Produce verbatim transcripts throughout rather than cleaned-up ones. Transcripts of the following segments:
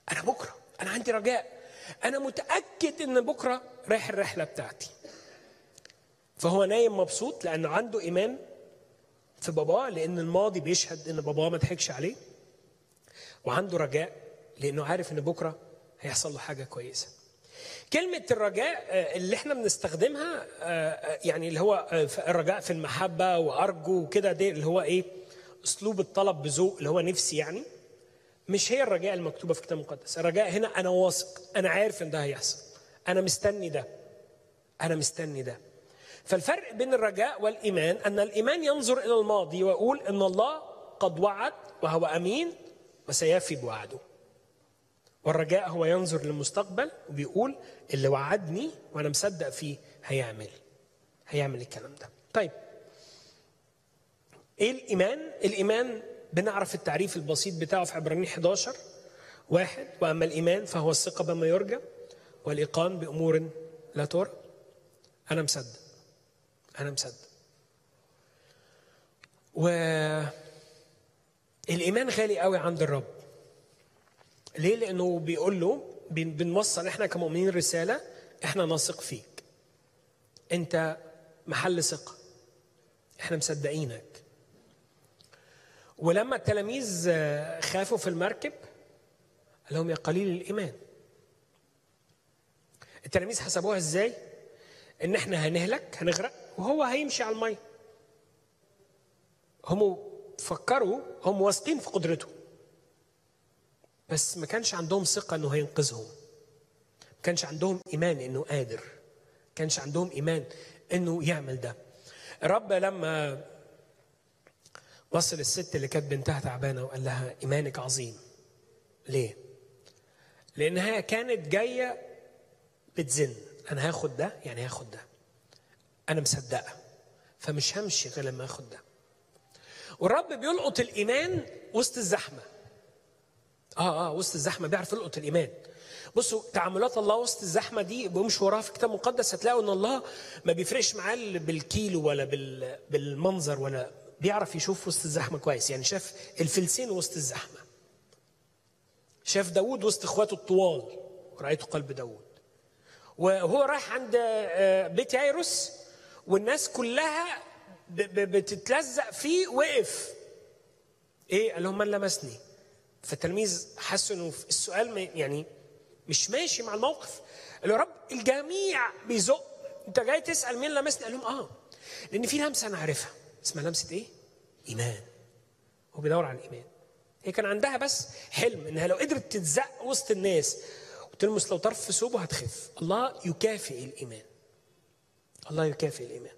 أنا بكرة أنا عندي رجاء، أنا متأكد إن بكرة رايح الرحلة بتاعتي. فهو نايم مبسوط لأنه عنده إيمان في باباه، لأن الماضي بيشهد إن باباه ما ضحكش عليه، وعنده رجاء لأنه عارف إن بكرة هيحصل له حاجة كويسة. كلمة الرجاء اللي احنا بنستخدمها يعني اللي هو الرجاء في المحبة وأرجو وكده، دي اللي هو إيه؟ أسلوب الطلب بذوق، اللي هو نفسي يعني. مش هي الرجاء المكتوبة في الكتاب المقدس. الرجاء هنا أنا واثق، أنا عارف إن ده هيحصل، أنا مستني ده، أنا مستني ده. فالفرق بين الرجاء والإيمان أن الإيمان ينظر إلى الماضي ويقول إن الله قد وعد وهو أمين وسيفي بوعده. والرجاء هو ينظر للمستقبل وبيقول اللي وعدني وأنا مصدق فيه هيعمل هيعمل الكلام ده. طيب إيه الإيمان؟ الإيمان بنعرف التعريف البسيط بتاعه في عبرانيين إحدى عشر واحد: وأما الإيمان فهو الثقة بما يرجى والإيقان بأمور لا ترى. أنا مصدق، أنا مصدق. والإيمان غالي قوي عند الرب. ليه؟ لأنه بيقول له بنوصل إحنا كمؤمنين رسالة: إحنا نثق فيك، أنت محل ثقة، إحنا مصدقينك. ولما التلاميذ خافوا في المركب قال لهم: يا قليل الإيمان. التلاميذ حسبوها إزاي؟ إن إحنا هنهلك، هنغرق، وهو هيمشي على المية. هم فكروا، هم واثقين في قدرته، بس ما كانش عندهم ثقة إنه هينقذهم. ما كانش عندهم إيمان إنه قادر، ما كانش عندهم إيمان إنه يعمل ده. الرب لما وصل الست اللي كانت بنتها تعبانة وقال لها: إيمانك عظيم. ليه؟ لأنها كانت جاية بتزن، أنا هاخد ده، يعني هاخد ده، أنا مصدقة، فمش همشي غير لما أخد ده. والرب بيلقط الإيمان وسط الزحمة. آه آه وسط الزحمة بيعرف يلقط الإيمان. بصوا تعاملات الله وسط الزحمة دي بمشي وراها في الكتاب المقدس، هتلاقوا إن الله ما بيفرقش معاه بالكيلو ولا بالمنظر، ولا بيعرف يشوف وسط الزحمة كويس. يعني شاف الفلسين وسط الزحمة، شاف داود وسط إخواته الطوال ورأيته قلب داود. وهو رايح عند بيت يايروس والناس كلها بتتلزق فيه، وقف ايه؟ قال لهم: من لمسني؟ فالتلميذ حسوا انه السؤال يعني مش ماشي مع الموقف. قال له: رب الجميع بيزق، انت جاي تسأل مين لمسني؟ قال لهم: اه لان في لمسه انا عارفها، اسمها لمسه ايه؟ ايمان. هو بيدور على الايمان. هي كان عندها بس حلم انها لو قدرت تتزق وسط الناس وتلمس لو طرف في ثوبه هتخف. الله يكافئ الايمان، الله يكافئ الايمان.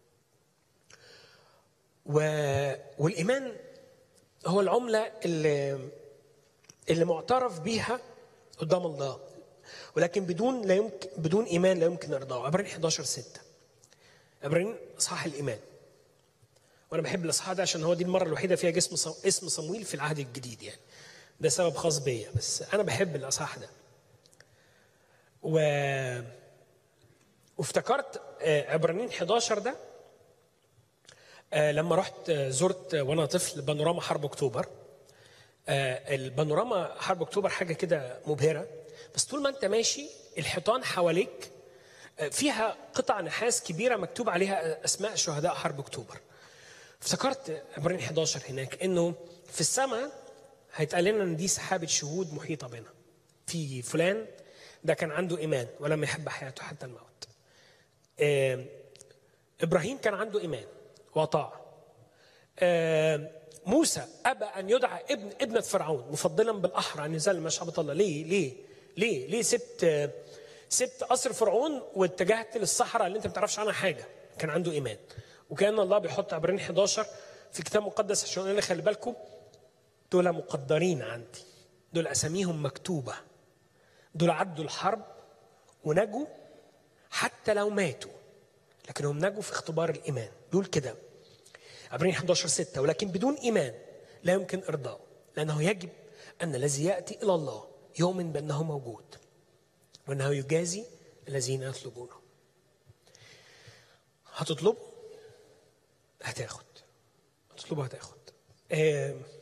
و... والايمان هو العمله اللي اللي معترف بيها قدام الله، ولكن بدون لا يمكن بدون ايمان لا يمكن ارضائه. عبرانيين إحدى عشر ستة، عبرانيين اصحاح الايمان. وانا بحب الاصحاح ده عشان هو دي المره الوحيده فيها اسم اسم صمويل في العهد الجديد، يعني ده سبب خاص بيا، بس انا بحب الاصحاح ده. و وافتكرت عبرانيين إحدى عشر ده لما رحت زرت وانا طفل بانوراما حرب اكتوبر. البانوراما حرب اكتوبر حاجه كده مبهره، بس طول ما انت ماشي الحيطان حواليك فيها قطع نحاس كبيره مكتوب عليها اسماء شهداء حرب اكتوبر. افتكرت عبرانيين إحدى عشر هناك انه في السماء هيتقال لنا ان دي سحابه شهود محيطه بنا. في فلان ده كان عنده ايمان ولم يحب حياته حتى الموت. ابراهيم كان عنده ايمان وطاعه. موسى ابى ان يدعى ابن ابنه فرعون مفضلا بالاحرى ان يزال مشعبة الله. ليه ليه ليه ليه سبت سبت قصر فرعون واتجهت للصحراء اللي انت ما تعرفش عنها حاجه؟ كان عنده ايمان. وكان الله بيحط عبرانيين إحدى عشر في كتاب مقدس عشان يقول لنا: خلي بالكم دول مقدرين عندي، دول اساميهم مكتوبه، دول عدوا الحرب ونجوا حتى لو ماتوا، لكنهم نجوا في اختبار الايمان. بيقول كده عبرانيين إحدى عشر ستة: ولكن بدون ايمان لا يمكن ارضائه، لانه يجب ان الذي ياتي الى الله يؤمن بانه موجود وانه يجازي الذين يطلبونه. هتطلبوا هتاخد، هتطلبوا هتاخد. آه